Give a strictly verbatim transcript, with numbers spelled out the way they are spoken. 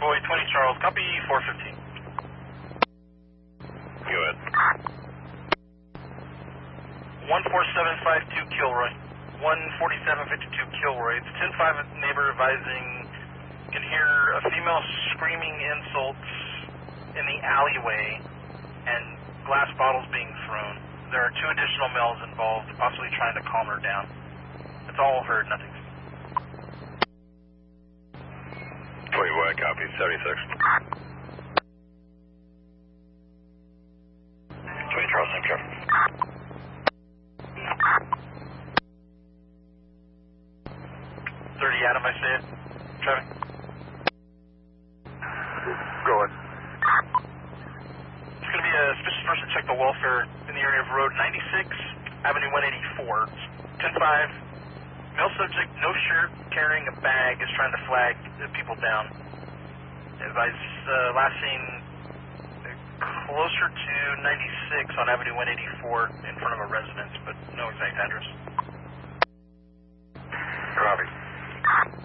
Boy, twenty Charles, copy four fifteen. Go ahead. one four seven five two Kilroy. one forty-seven fifty-two Kilroy. It's ten five neighbor advising can hear a female screaming insults in the alleyway and glass bottles being thrown. There are two additional males involved, possibly trying to calm her down. It's all heard, nothing. twenty Boy, copy seventy-six. twenty Charles, same traffic. thirty Adam, I say it. Traffic. Go ahead. It's going to be a suspicious person check the welfare in the area of Road ninety-six, Avenue one eighty-four. ten five, male subject, no shirt, carrying a bag, is trying to flag the people down. Advise, uh, last seen closer to ninety-six on Avenue one eighty-four in front of a residence, but no exact address.